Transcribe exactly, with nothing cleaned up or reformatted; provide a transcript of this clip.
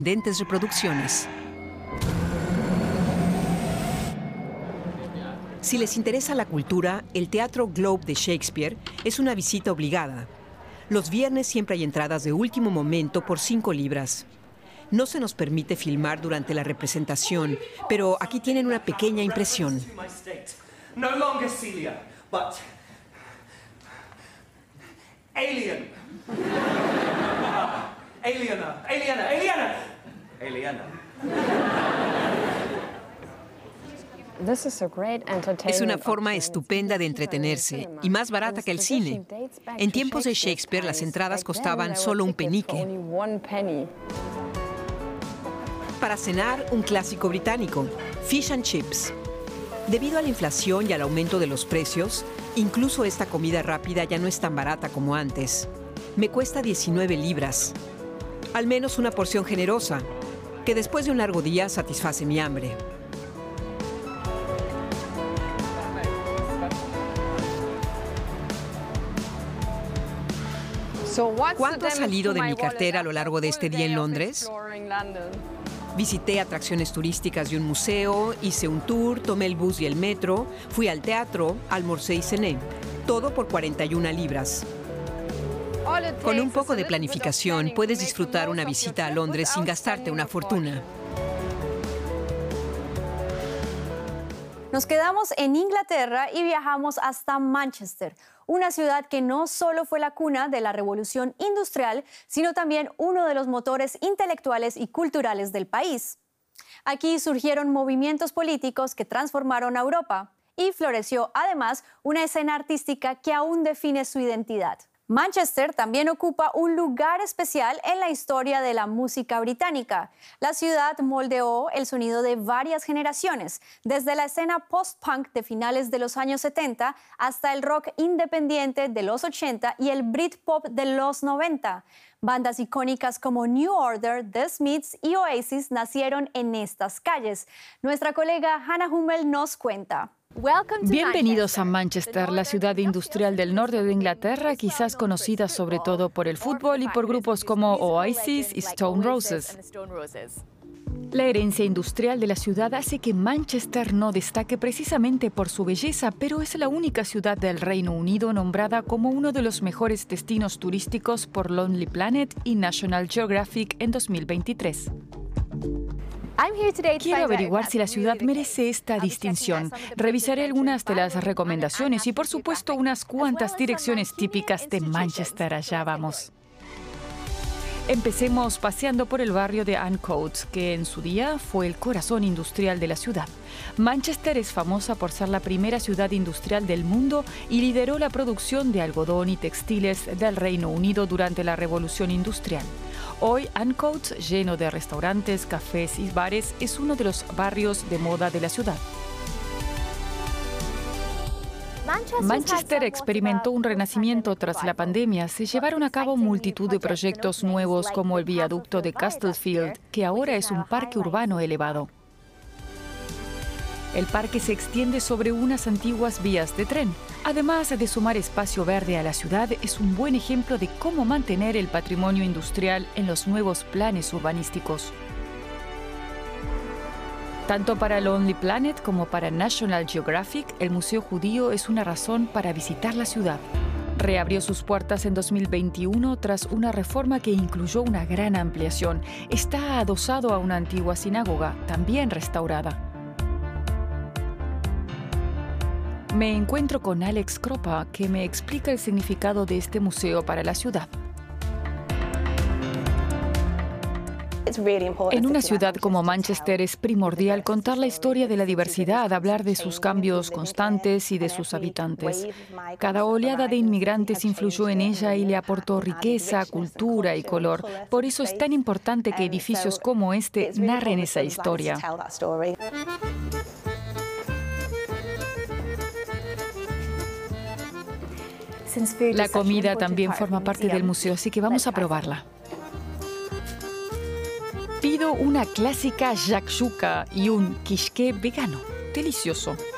Dentes reproducciones. Si les interesa la cultura, el Teatro Globe de Shakespeare es una visita obligada. Los viernes siempre hay entradas de último momento por cinco libras. No se nos permite filmar durante la representación, pero aquí tienen una pequeña impresión. No longer Celia, but Alien. Aliena, Aliena, Aliena, Aliena. Es una forma estupenda de entretenerse y más barata que el cine. En tiempos de Shakespeare, las entradas costaban solo un penique. Para cenar, un clásico británico, fish and chips. Debido a la inflación y al aumento de los precios, incluso esta comida rápida ya no es tan barata como antes. Me cuesta diecinueve libras. Al menos una porción generosa, que después de un largo día satisface mi hambre. ¿Cuánto ha salido de mi cartera a lo largo de este día en Londres? Visité atracciones turísticas y un museo, hice un tour, tomé el bus y el metro, fui al teatro, almorcé y cené. Todo por cuarenta y una libras. Con un poco de planificación puedes disfrutar una visita a Londres sin gastarte una fortuna. Nos quedamos en Inglaterra y viajamos hasta Manchester, una ciudad que no solo fue la cuna de la revolución industrial, sino también uno de los motores intelectuales y culturales del país. Aquí surgieron movimientos políticos que transformaron a Europa y floreció además una escena artística que aún define su identidad. Manchester también ocupa un lugar especial en la historia de la música británica. La ciudad moldeó el sonido de varias generaciones, desde la escena post-punk de finales de los años setenta hasta el rock independiente de los ochenta y el Britpop de los noventa. Bandas icónicas como New Order, The Smiths y Oasis nacieron en estas calles. Nuestra colega Hannah Hummel nos cuenta. Bienvenidos a Manchester, la ciudad industrial del norte de Inglaterra, quizás conocida sobre todo por el fútbol y por grupos como Oasis y Stone Roses. La herencia industrial de la ciudad hace que Manchester no destaque precisamente por su belleza, pero es la única ciudad del Reino Unido nombrada como uno de los mejores destinos turísticos por Lonely Planet y National Geographic en dos mil veintitrés. Quiero averiguar si la ciudad merece esta distinción. Revisaré algunas de las recomendaciones y, por supuesto, unas cuantas direcciones típicas de Manchester. Allá vamos. Empecemos paseando por el barrio de Ancoats, que en su día fue el corazón industrial de la ciudad. Manchester es famosa por ser la primera ciudad industrial del mundo y lideró la producción de algodón y textiles del Reino Unido durante la Revolución Industrial. Hoy, Ancoats, lleno de restaurantes, cafés y bares, es uno de los barrios de moda de la ciudad. Manchester experimentó un renacimiento tras la pandemia. Se llevaron a cabo multitud de proyectos nuevos como el viaducto de Castlefield, que ahora es un parque urbano elevado. El parque se extiende sobre unas antiguas vías de tren. Además de sumar espacio verde a la ciudad, es un buen ejemplo de cómo mantener el patrimonio industrial en los nuevos planes urbanísticos. Tanto para Lonely Planet como para National Geographic, el Museo Judío es una razón para visitar la ciudad. Reabrió sus puertas en dos mil veintiuno tras una reforma que incluyó una gran ampliación. Está adosado a una antigua sinagoga, también restaurada. Me encuentro con Alex Kropa, que me explica el significado de este museo para la ciudad. En una ciudad como Manchester es primordial contar la historia de la diversidad, hablar de sus cambios constantes y de sus habitantes. Cada oleada de inmigrantes influyó en ella y le aportó riqueza, cultura y color. Por eso es tan importante que edificios como este narren esa historia. La comida también forma parte del museo, así que vamos a probarla. Pido una clásica shakshuka y un kishke vegano. Delicioso.